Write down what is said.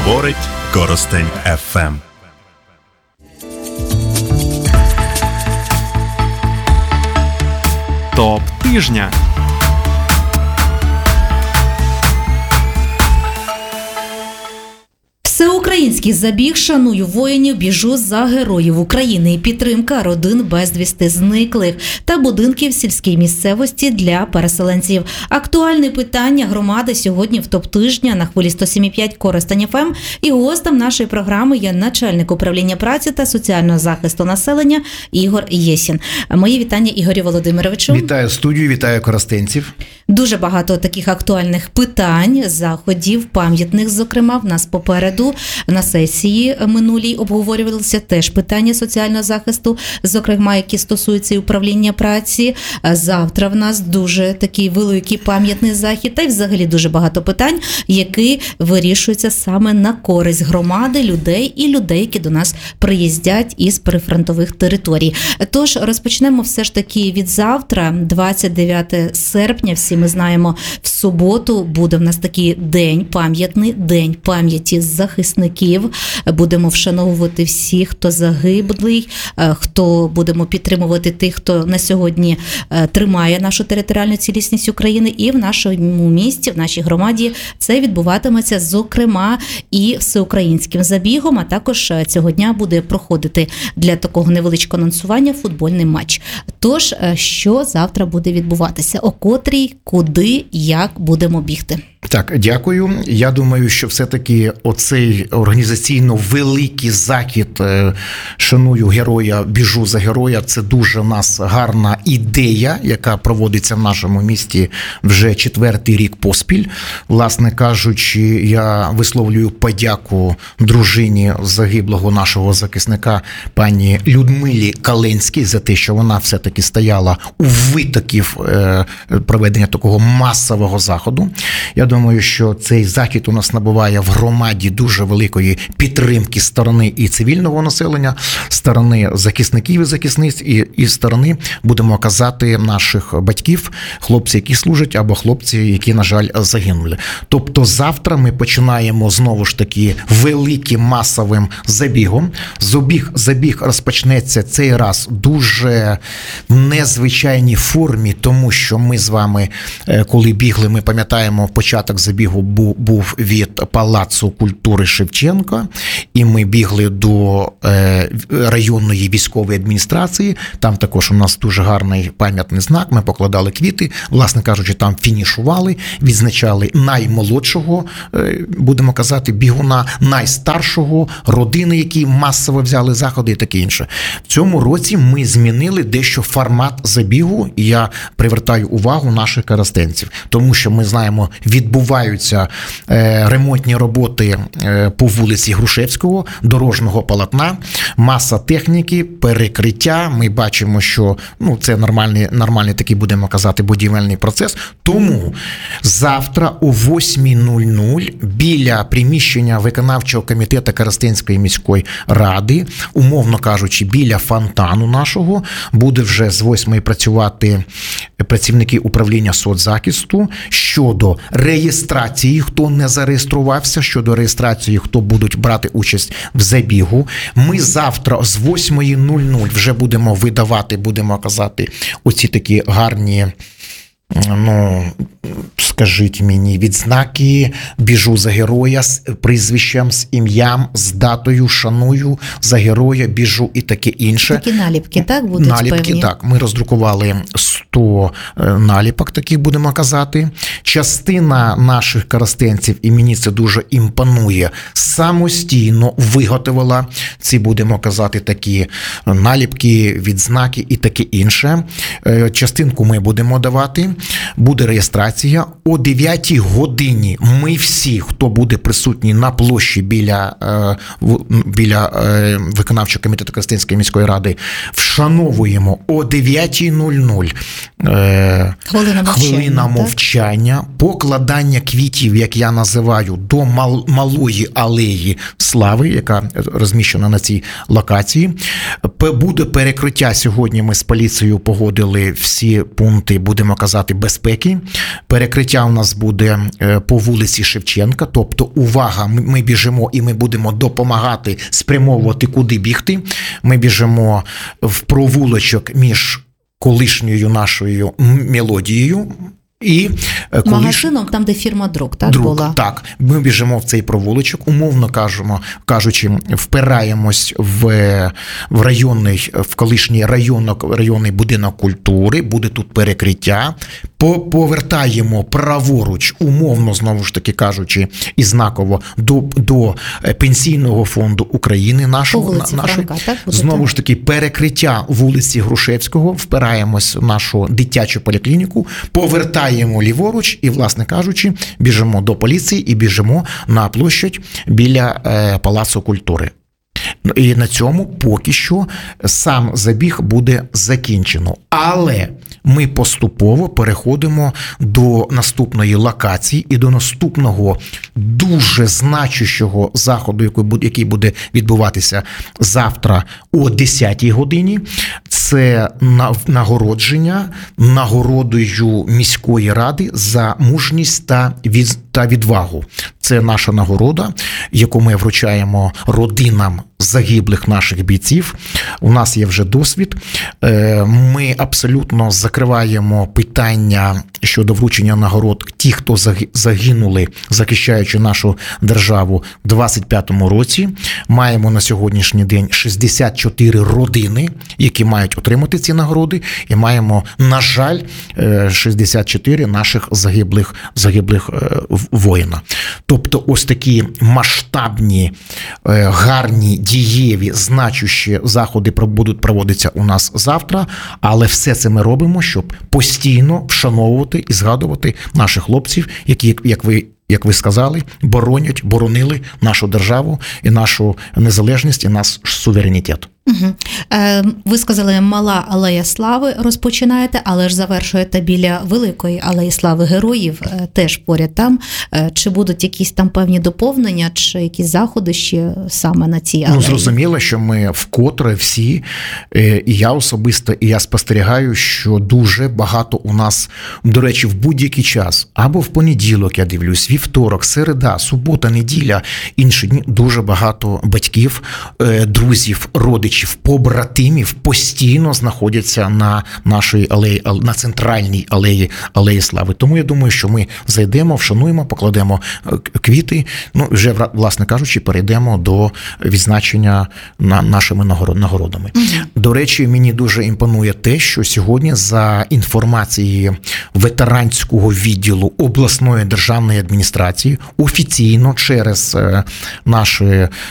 Говорить Коростень ФМ. Топ тижня. Всеукраїнський забіг «Шаную воїнів, біжу за героїв України» і підтримка родин безвісти зниклих та будинків сільській місцевості для переселенців. Актуальне питання громади сьогодні в топ-тижня на хвилі 107,5 Коростень ФМ. І гостем нашої програми є начальник управління праці та соціального захисту населення Ігор Єсін. Мої вітання Ігорю Володимировичу. Вітаю студію, вітаю коростенців. Дуже багато таких актуальних питань, заходів, пам'ятних, зокрема, в нас попереду. На сесії минулій обговорювалися теж питання соціального захисту, зокрема, які стосуються і управління праці. Завтра в нас дуже такий великий пам'ятний захід, та й взагалі дуже багато питань, які вирішуються саме на користь громади, людей і людей, які до нас приїздять із прифронтових територій. Тож розпочнемо все ж таки від завтра, 29 серпня, всі ми знаємо, в суботу буде в нас такий день пам'ятний, день пам'яті захисників. Будемо вшановувати всіх, хто загиблий, хто будемо підтримувати тих, хто на сьогодні тримає нашу територіальну цілісність України. І в нашому місті, в нашій громаді це відбуватиметься, зокрема, і всеукраїнським забігом, а також цього дня буде проходити для такого невеличкого анонсування футбольний матч. Тож, що завтра буде відбуватися? О котрій, куди, як будемо бігти? Так, дякую. Я думаю, що все-таки оцей організаційно великий захід «Шаную героя, біжу за героя» – це дуже в нас гарна ідея, яка проводиться в нашому місті вже 4-й рік поспіль. Власне кажучи, я висловлюю подяку дружині загиблого нашого захисника пані Людмилі Каленській за те, що вона все-таки стояла у витоків проведення такого масового заходу. Я думаю, що цей захід у нас набуває в громаді дуже великої підтримки сторони і цивільного населення, сторони захисників і захисниць, і сторони, будемо казати, наших батьків, хлопці, які служать, або хлопці, які, на жаль, загинули. Тобто завтра ми починаємо знову ж таки великим масовим забігом. Забіг розпочнеться цей раз дуже в незвичайній формі, тому що ми з вами, коли бігли, ми пам'ятаємо, початок забігу був від Палацу культури Шевченка, і ми бігли до районної військової адміністрації. Там також у нас дуже гарний пам'ятний знак, ми покладали квіти, власне кажучи, там фінішували, відзначали наймолодшого, будемо казати, бігуна, найстаршого, родини, які масово взяли заходи і таке інше. В цьому році ми змінили дещо формат забігу, і я привертаю увагу наших коростенців, тому що ми знаємо, відбуваються ремонтні роботи по вулиці Грушевського, дорожнього полотна, маса техніки, перекриття. Ми бачимо, що це нормальний такий, будемо казати, будівельний процес. Тому завтра о 8:00 біля приміщення виконавчого комітету Коростенської міської ради, умовно кажучи, біля фонтану нашого, буде вже з 8:00 працювати працівники управління соцзахисту щодо реєстрації, хто не зареєструвався, щодо реєстрації, хто будуть брати участь в забігу. Ми завтра з 8:00 вже будемо видавати, будемо казати, оці такі гарні, скажіть мені, відзнаки «Біжу за героя» з прізвищем, з ім'ям, з датою, «Шаную за героя, біжу» і таке інше. Такі наліпки, так, будуть наліпки, певні? Так. Ми роздрукували 100 наліпок, таких будемо казати. Частина наших коростенців, і мені це дуже імпонує, самостійно виготовила ці, будемо казати, такі наліпки, відзнаки і таке інше. Частинку ми будемо давати. Буде реєстрація. О 9:00 годині ми всі, хто буде присутній на площі біля виконавчого комітету Коростенської міської ради, вшановуємо о 9:00 хвилина мовчання, покладання квітів, як я називаю, до малої алеї слави, яка розміщена на цій локації. Буде перекриття. Сьогодні ми з поліцією погодили всі пункти, будемо казати, безпеки. Перекриття у нас буде по вулиці Шевченка, тобто увага, ми біжимо і ми будемо допомагати спрямовувати, куди бігти. Ми біжимо в провулочок між колишньою нашою мелодією і магазином, там, де фірма «Друк», так, була? Так, ми біжимо в цей провулочок, умовно кажучи, впираємось в колишній районний будинок культури, буде тут перекриття, повертаємо праворуч, умовно, знову ж таки кажучи, і знаково, до Пенсійного фонду України, нашого, Франка, так, знову ж таки, перекриття вулиці Грушевського, впираємось в нашу дитячу поліклініку, повертаємо ліворуч і, власне кажучи, біжимо до поліції і біжимо на площадь біля Палацу культури. І на цьому поки що сам забіг буде закінчено. Але ми поступово переходимо до наступної локації і до наступного дуже значущого заходу, який буде відбуватися завтра о 10-й годині. Це нагородження нагородою міської ради за мужність та відвагу. Це наша нагорода, яку ми вручаємо родинам загиблих наших бійців. У нас є вже досвід. Ми абсолютно закриваємо питання щодо вручення нагород ті, хто загинули, захищаючи нашу державу в 25-му році. Маємо на сьогоднішній день 64 родини, які мають отримати ці нагороди, і маємо, на жаль, 64 наших загиблих воїна. Тобто ось такі масштабні, гарні, дієві, значущі заходи будуть проводитися у нас завтра, але все це ми робимо, щоб постійно вшановувати і згадувати наших хлопців, які, як ви сказали, боронили нашу державу і нашу незалежність, і наш суверенітет. Угу. Ви сказали, Мала алея слави розпочинаєте, але ж завершуєте біля Великої алеї слави героїв, теж поряд там. Чи будуть якісь там певні доповнення, чи якісь заходи ще саме на цій алеї? Зрозуміло, що ми вкотре всі, і я особисто, і я спостерігаю, що дуже багато у нас, до речі, в будь-який час, або в понеділок, я дивлюсь, вівторок, середа, субота, неділя, інші дні, дуже багато батьків, друзів, родичів, побратимів постійно знаходяться на нашій алеї, на центральній алеї слави. Тому я думаю, що ми зайдемо, вшануємо, покладемо квіти, вже, власне кажучи, перейдемо до відзначення нашими нагородами. До речі, мені дуже імпонує те, що сьогодні за інформацією ветеранського відділу обласної державної адміністрації офіційно через наші